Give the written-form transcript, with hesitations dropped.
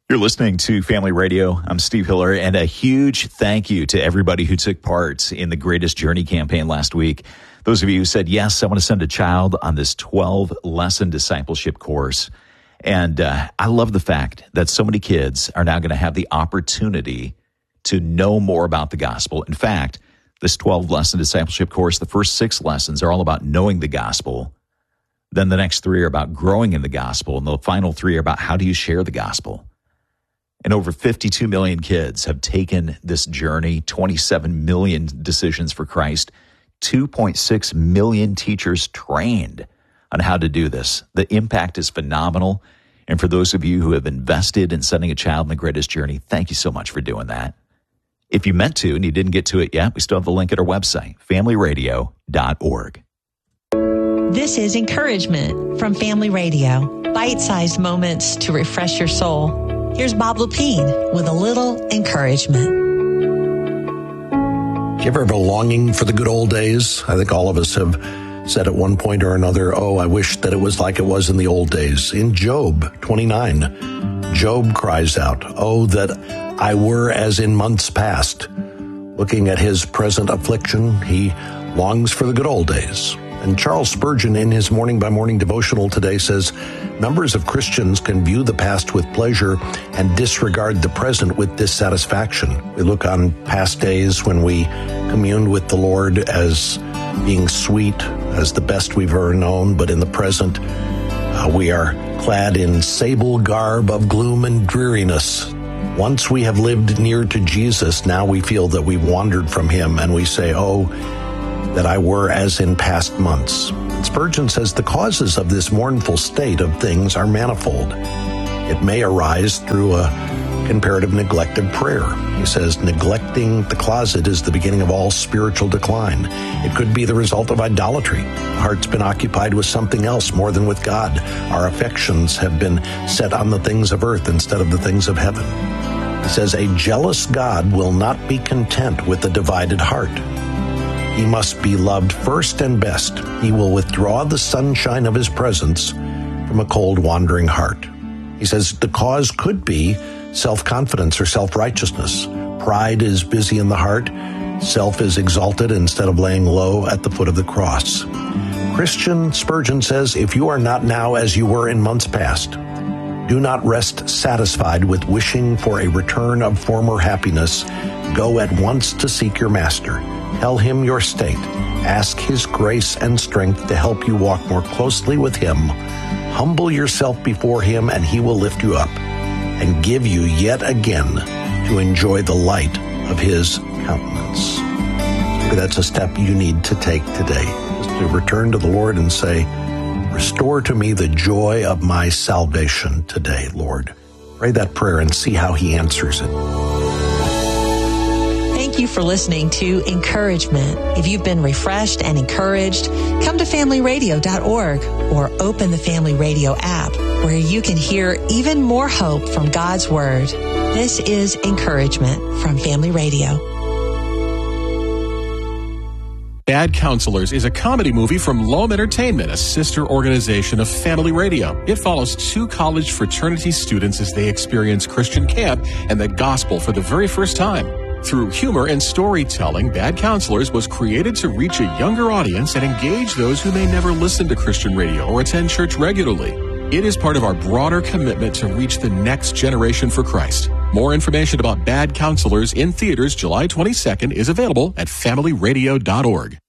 You're listening to Family Radio. I'm Steve Hiller, and a huge thank you to everybody who took part in the Greatest Journey campaign last week. Those of you who said, yes, I want to send a child on this 12-lesson discipleship course. And I love the fact that so many kids are now going to have the opportunity to know more about the gospel. In fact, this 12-lesson discipleship course, the first 6 lessons are all about knowing the gospel. Then the next 3 are about growing in the gospel, and the final 3 are about how do you share the gospel. And over 52 million kids have taken this journey, 27 million decisions for Christ, 2.6 million teachers trained on how to do this. The impact is phenomenal. And for those of you who have invested in sending a child in the Greatest Journey, thank you so much for doing that. If you meant to and you didn't get to it yet, we still have the link at our website, familyradio.org. This is Encouragement from Family Radio. Bite-sized moments to refresh your soul. Here's Bob Lepine with a little encouragement. Do you ever have a longing for the good old days? I think all of us have said at one point or another, oh, I wish that it was like it was in the old days. In Job 29, Job cries out, oh, that I were as in months past. Looking at his present affliction, he longs for the good old days. And Charles Spurgeon, in his Morning by Morning devotional today, says, numbers of Christians can view the past with pleasure and disregard the present with dissatisfaction. We look on past days when we communed with the Lord as being sweet, as the best we've ever known, but in the present, we are clad in sable garb of gloom and dreariness. Once we have lived near to Jesus, now we feel that we've wandered from him, and we say, oh, that I were as in past months. Spurgeon says the causes of this mournful state of things are manifold. It may arise through a comparative neglect of prayer. He says neglecting the closet is the beginning of all spiritual decline. It could be the result of idolatry. The heart's been occupied with something else more than with God. Our affections have been set on the things of earth instead of the things of heaven. He says a jealous God will not be content with a divided heart. He must be loved first and best. He will withdraw the sunshine of his presence from a cold, wandering heart. He says the cause could be self-confidence or self-righteousness. Pride is busy in the heart. Self is exalted instead of laying low at the foot of the cross. Christian, Spurgeon says, if you are not now as you were in months past, do not rest satisfied with wishing for a return of former happiness. Go at once to seek your master. Tell him your state. Ask his grace and strength to help you walk more closely with him. Humble yourself before him, and he will lift you up and give you yet again to enjoy the light of his countenance. Maybe that's a step you need to take today, is to return to the Lord and say, restore to me the joy of my salvation today, Lord. Pray that prayer and see how he answers it. Thank you for listening to Encouragement. If you've been refreshed and encouraged, come to familyradio.org or open the Family Radio app where you can hear even more hope from God's Word. This is Encouragement from Family Radio. Bad Counselors is a comedy movie from Loam Entertainment, a sister organization of Family Radio. It follows 2 college fraternity students as they experience Christian camp and the gospel for the very first time. Through humor and storytelling, Bad Counselors was created to reach a younger audience and engage those who may never listen to Christian radio or attend church regularly. It is part of our broader commitment to reach the next generation for Christ. More information about Bad Counselors in theaters July 22nd is available at familyradio.org.